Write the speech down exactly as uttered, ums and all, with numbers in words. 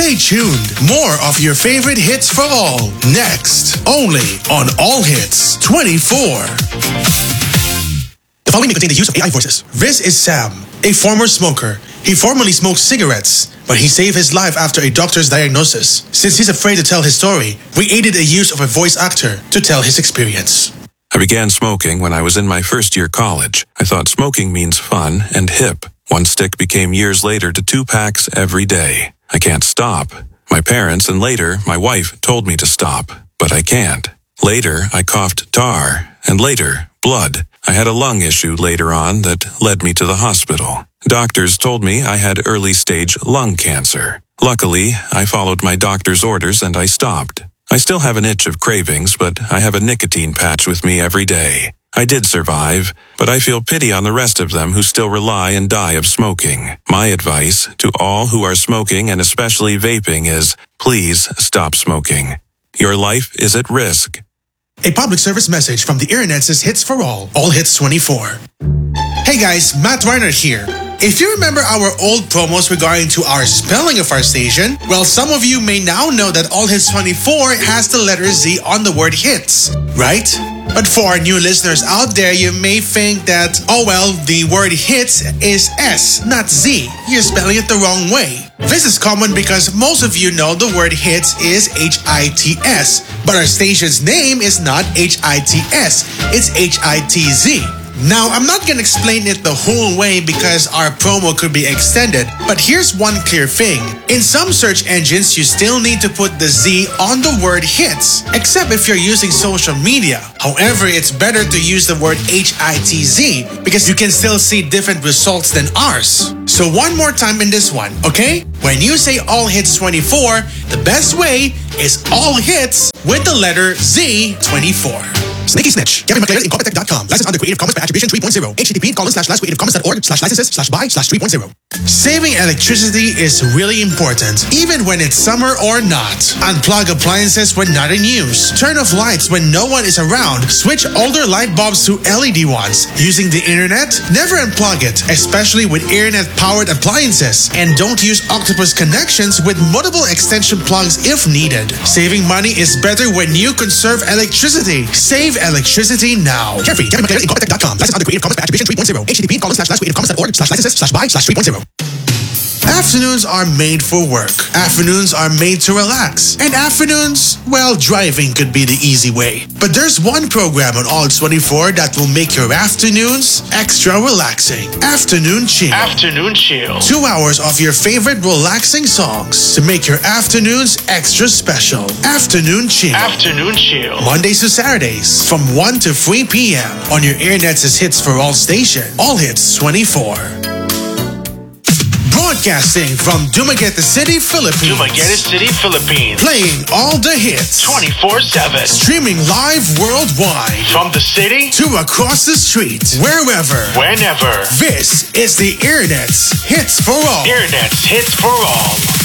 Stay tuned. More of your favorite hits for all. Next, only on All Hits twenty-four. The following may contain the use of A I voices. This is Sam, a former smoker. He formerly smoked cigarettes, but he saved his life after a doctor's diagnosis. Since he's afraid to tell his story, we aided the use of a voice actor to tell his experience. I began smoking when I was in my first year college. I thought smoking means fun and hip. One stick became years later to two packs every day. I can't stop. My parents and later my wife told me to stop, but I can't. Later I coughed tar, and later blood. I had a lung issue later on that led me to the hospital. Doctors told me I had early-stage lung cancer. Luckily, I followed my doctor's orders and I stopped. I still have an itch of cravings, but I have a nicotine patch with me every day. I did survive, but I feel pity on the rest of them who still rely and die of smoking. My advice to all who are smoking and especially vaping is, please stop smoking. Your life is at risk. A public service message from the Internet's Hits for All, All Hits twenty-four. Hey guys, Matt Reiner here. If you remember our old promos regarding to our spelling of our station, well, some of you may now know that All Hits twenty-four has the letter Z on the word hits, right? But for our new listeners out there, you may think that, oh well, the word hits is S, not Z. You're spelling it the wrong way. This is common because most of you know the word hits is H I T S, but our station's name is not H I T S, it's H I T Z. Now, I'm not gonna explain it the whole way because our promo could be extended, but here's one clear thing. In some search engines, you still need to put the Z on the word hits, except if you're using social media. However, it's better to use the word H I T Z because you can still see different results than ours. So one more time in this one, okay? When you say All Hits twenty-four, the best way is All Hits with the letter Z twenty-four. Sneaky Snitch. Kevin McLaren Incompetech dot com. License under Creative Commons by Attribution three point oh. H T T P colon slash slash creativecommons.org slash licenses slash by slash three point oh. Saving electricity is really important, even when it's summer or not. Unplug appliances when not in use. Turn off lights when no one is around. Switch older light bulbs to L E D ones. Using the internet? Never unplug it, especially with internet-powered appliances. And don't use octopus connections with multiple extension plugs if needed. Saving money is better when you conserve electricity. Save electricity now. Carefree. Kevin McLaren Incompetech dot com. License under Creative Commons by Attribution three point oh. H T T P colon slash slash creativecommons.org slash licenses slash by slash three point oh. Afternoons are made for work. Afternoons are made to relax. And afternoons, well, driving could be the easy way. But there's one program on All Hits twenty-four that will make your afternoons extra relaxing. Afternoon Chill. Afternoon Chill. Two hours of your favorite relaxing songs to make your afternoons extra special. Afternoon Chill. Afternoon Chill. Mondays to Saturdays from one to three p.m. on your Internet's Hits for All station. All Hits twenty-four. Broadcasting from Dumaguete City, Philippines. Dumaguete City, Philippines. Playing all the hits. twenty-four seven. Streaming live worldwide. From the city to across the street. Wherever. Whenever. This is the Internet's Hits for All. Internet's Hits for All.